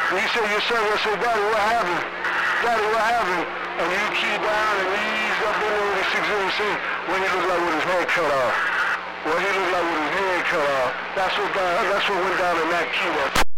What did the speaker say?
You say your son will say, Daddy, what happened? Daddy, what happened? And you key down and ease up in over the 606 when he looked like with his head cut off. When he looked like with his head cut off. That's what went down in that key.